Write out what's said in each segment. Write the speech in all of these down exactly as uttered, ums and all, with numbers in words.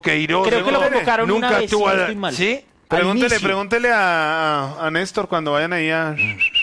Queiroz, Creo que lo convocaron nunca una vez, estuvo si no a- estoy mal. ¿Sí? Pregúntele, inicio. pregúntele a, a, a Néstor cuando vayan ahí a...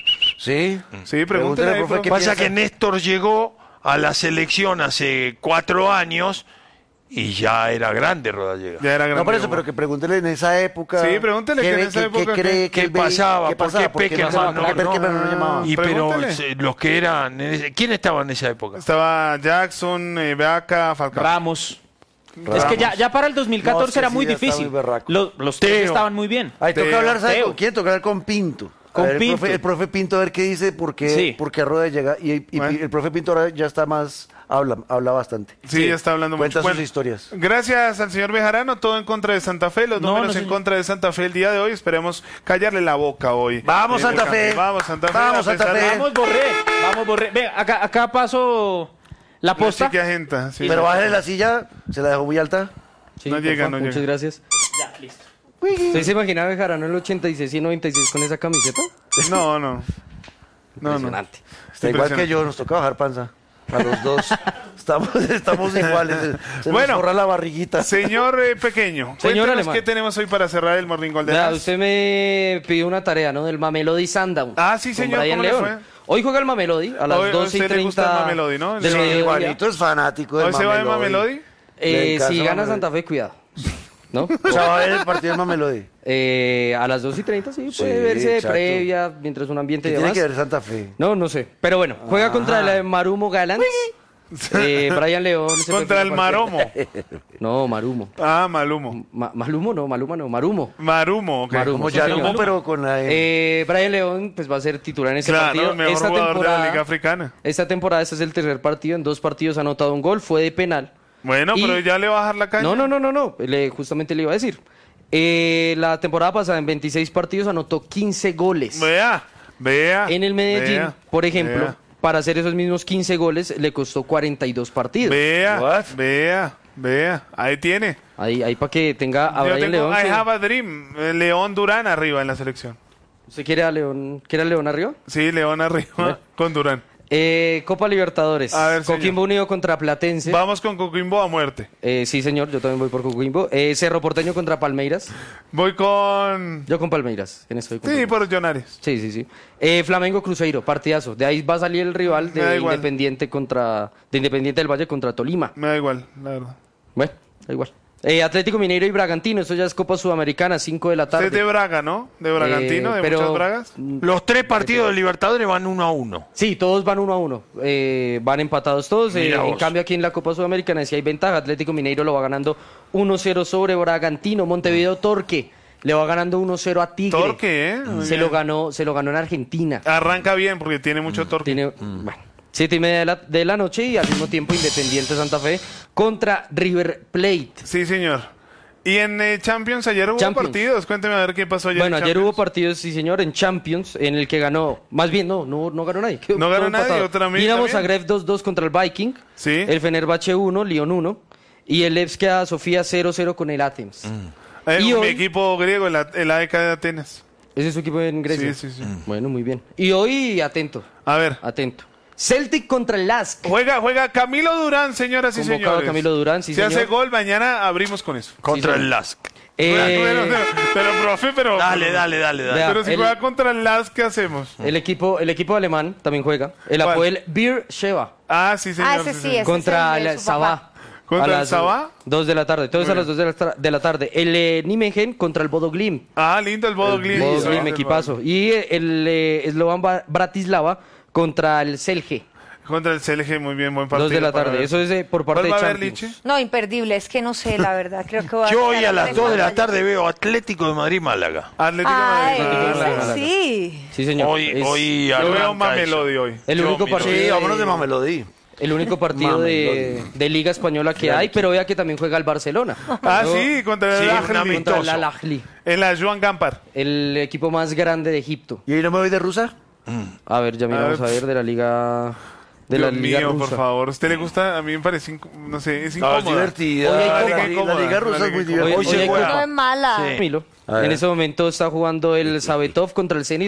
Sí. Sí, pregúntele, Pregúntele, ahí, profe, profe. ¿qué Pasa piensa? que Néstor llegó a la selección hace cuatro años y ya era grande Rodallega. Ya era grande. No, por eso, como- pero que pregúntele en esa época. Sí, pregúntele qué que en ve- esa qué- época qué que- cree que ¿Qué él ve- pasaba? ¿Qué ¿Por pasaba? qué ¿Por qué Peckerman pasaba? no? ¿Por qué Peckerman no lo No. llamaba? Y pero Pregúntele. eh, los que eran, en ese- ¿quién estaba en esa época? Estaba Jackson, eh, Beaca, Falcao. Ramos. Ramos. Es que ya, ya para el dos mil catorce No, es que era sí, muy ya está difícil. muy berraco. Los, los tres Teo. estaban muy bien. Ahí toca Teo. hablar, ¿sabe Teo. con quién? Toca hablar con Pinto. Con A ver, Pinto. El profe, el profe Pinto, a ver qué dice, porque Sí. porque Roda llega. Y, y- y Bueno. el profe Pinto ahora ya está más. Habla, habla bastante. Sí, ya está hablando Cuenta mucho. sus Bueno, historias. Gracias al señor Bejarano, todo en contra de Santa Fe, los No, números no, en señor. contra de Santa Fe el día de hoy, esperemos callarle la boca hoy. Vamos, Eh, Santa el Fe. cambio. Vamos Santa Fe. Vamos, a pesar Santa de- Fe. Vamos, Borré. Vamos, Borré. Ven, acá, acá paso la La posta. chiqui agenta, sí. Pero bájale la silla, se la dejó muy alta. Sí, No por llega, favor. no Muchas llega. gracias. Ya, listo. ¿Usted se imagina a Bejarano en el ochenta y seis y noventa y seis con esa camiseta? No, no. No, no. Impresionante. Está igual que Impresionante. yo, nos toca bajar panza. A los dos. estamos, estamos iguales. Se Bueno. nos borra la barriguita. Señor eh, Pequeño, Señor cuéntenos Alemán. qué tenemos hoy para cerrar el Morning Call de Vea, las- usted me pidió una tarea, ¿no? Del Mamelody Sundown. Ah, sí, con señor, Brian ¿cómo le León. fue? Hoy juega el Mamelody a las Hoy- a doce y usted le gusta el treinta Mamelody, ¿no? del Sí, mediodía. Juanito es fanático del ¿Hoy se va de Mamelody. Mamelody? Eh, Le encanta si gana Mamelody. Santa Fe, cuidado. ¿No? O sea, va a ver el partido del Mamelody. Eh, a las dos y treinta, sí, puede Sí, verse de exacto. previa, mientras un ambiente ¿Qué de tiene demás. que ver Santa Fe? No, no sé. Pero bueno, juega contra el eh, Marumo Galán. Eh, Brian León. se Contra perfila el partido. Maromo. No, Marumo. Ah, Malumo. Ma- Malumo, no, Maluma no, Marumo. Marumo, ok. Marumo. Como Sí, Yarumo, señor. pero con la... Eh, Brian León pues va a ser titular en este Claro, partido. el mejor esta jugador de la temporada, Liga Africana. esta temporada este es el tercer partido, en dos partidos ha anotado un gol, fue de penal. Bueno, Y- pero ya le va a bajar la caña. No, no, no, no, no, le, justamente le iba a decir. Eh, la temporada pasada en veintiséis partidos anotó quince goles. Vea, vea. En el Medellín, vea, por ejemplo, Vea, para hacer esos mismos quince goles le costó cuarenta y dos partidos. vea, What? vea, vea. Ahí tiene. Ahí, ahí para que tenga a Yo Brian tengo León. I que- have a dream. Eh, León Durán arriba en la selección. ¿Usted quiere a León, quiere a León arriba? Sí, León arriba con Durán. Eh, Copa Libertadores. A ver, señor. Coquimbo Unido contra Platense. Vamos con Coquimbo a muerte. Eh, sí, señor, yo también voy por Coquimbo. Eh, Cerro Porteño contra Palmeiras. Voy con... Yo con Palmeiras. En esto voy con Sí, Palmeiras. por Millonarios. Sí, sí, sí. Eh, Flamengo Cruzeiro, partidazo. De ahí va a salir el rival Me da de igual. Independiente contra de Independiente del Valle contra Tolima. Me da igual, la verdad. Bueno, da igual. Eh, Atlético Mineiro y Bragantino, esto ya es Copa Sudamericana, cinco de la tarde. Usted es de Braga, ¿no? De Bragantino, Eh, de pero- muchas Bragas. Los tres partidos de Libertadores van uno a uno. Sí, todos van uno a uno. Eh, van empatados todos. Eh, Mira en vos. cambio, aquí en la Copa Sudamericana sí hay ventaja. Atlético Mineiro lo va ganando uno cero sobre Bragantino. Montevideo Torque le va ganando uno cero a Tigre. Torque, ¿eh? Muy Se bien. lo ganó, se lo ganó en Argentina. Arranca bien porque tiene mucho torque. Tiene, bueno, siete y media de la, de la noche y al mismo tiempo Independiente Santa Fe contra River Plate. Sí, señor. Y en eh, Champions ayer hubo Champions. partidos. Cuénteme a ver qué pasó ayer. Bueno, en ayer Champions. hubo partidos, sí señor, en Champions, en el que ganó, más bien no, no, no ganó nadie. quedó No ganó todo nadie, empatado. otra vez Dinamo también. Zagreb dos dos contra el Viking, Sí. el Fenerbahce uno, Lyon uno, y el Levski Sofía cero cero con el Athens. Eh, y mi hoy- equipo griego, el, A- el A E K de Atenas. Ese es su equipo en Grecia. Sí, sí, sí. Bueno, muy bien. Y hoy, atento, A ver. atento. Celtic contra el Lask. Juega, juega Camilo Durán, señoras y Convocado señores. Camilo Durán, sí, Si hace señor. gol, mañana abrimos con eso. Contra señor. el Lask. Eh, Bueno, pero, pero, profe, pero... Dale, dale, dale, dale. Vea, Pero si el- juega contra el Las, ¿qué hacemos? El equipo, el equipo alemán también juega. El ¿Cuál? Apoel Bir Sheva Ah, sí, señor. Ah, ese sí, señor. ese contra es el de el su Sabah. papá. ¿Contra A el las Sabah? dos de la tarde. Todos Muy a las dos de la, tar- de la tarde. El eh, Nijmegen contra el Bodo Glimt. Ah, lindo el Bodo Glimt. Bodo Sí, Glimt, el equipazo. Y el eh, Slovan Ba- Bratislava contra el Celje. Contra el C L G, muy bien, buen partido. Dos de la para tarde. ver. Eso es eh, por parte ¿Cuál de va a haber, Champions. Liche? No, imperdible, es que no sé, la verdad. Creo que voy a Yo hoy estar a las atenta. dos de la tarde veo Atlético de Madrid-Málaga. Atlético de Ay, Madrid. Ah, ese claro, claro. sí. Sí, señor. Hoy, Es hoy Yo veo arranca Mamelody eso. hoy. el Yo único miro. partido, Sí, de, vámonos de Mamelody. el único partido de, de Liga Española que hay, pero vea que también juega el Barcelona. Ah, ¿No? sí, contra el Sí, un Al-Ahly. amistoso. Contra el Al-Ahly, En la Joan Gampar. el equipo más grande de Egipto. ¿Y ahí no me voy de rusa? A ver, ya miramos A a ver. ver de la Liga de la Dios Liga mío, rusa. por favor. ¿A usted le gusta? A mí me parece, inc- no sé, es No, es incómoda. divertida. Hoy hay La Copa. Liga- Incómoda, La Liga rusa la es muy Liga incómoda. divertida. Hoy se Hoy se juega. No es mala. Sí. Milo. A ver. En ese momento está jugando el Sabetov contra el Zenit.